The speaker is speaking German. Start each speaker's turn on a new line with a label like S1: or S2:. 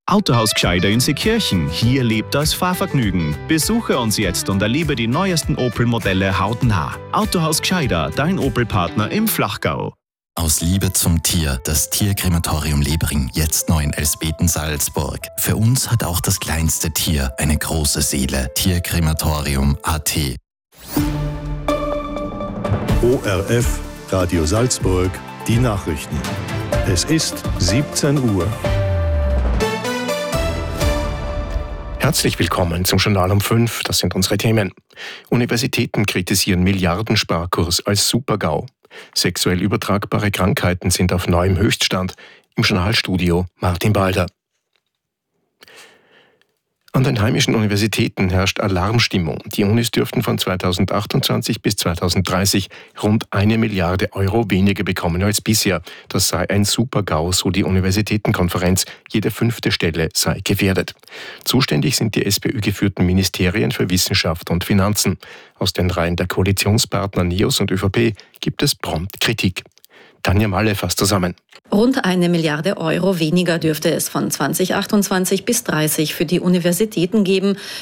S1: Autohaus Gscheider in Seekirchen. Hier lebt das Fahrvergnügen. Besuche uns jetzt und erlebe die neuesten Opel-Modelle hautnah. Autohaus Gscheider, dein Opel-Partner im Flachgau.
S2: Aus Liebe zum Tier, das Tierkrematorium Lebring, jetzt neu in Elsbeten, Salzburg. Für uns hat auch das kleinste Tier eine große Seele. Tierkrematorium.at.
S3: ORF, Radio Salzburg, die Nachrichten. Es ist 17 Uhr.
S4: Herzlich willkommen zum Journal um 5. Das sind unsere Themen. Universitäten kritisieren Milliardensparkurs als Super-GAU. Sexuell übertragbare Krankheiten sind auf neuem Höchststand. Im Journalstudio Martin Balder. An den heimischen Universitäten herrscht Alarmstimmung. Die Unis dürften von 2028 bis 2030 rund 1 Milliarde Euro weniger bekommen als bisher. Das sei ein Super-GAU, so die Universitätenkonferenz. Jede 5. Stelle sei gefährdet. Zuständig sind die SPÖ-geführten Ministerien für Wissenschaft und Finanzen. Aus den Reihen der Koalitionspartner NEOS und ÖVP gibt es prompt Kritik. Tanja Malle fasst zusammen.
S5: Rund 1 Milliarde Euro weniger dürfte es von 2028 bis 2030 für die Universitäten geben.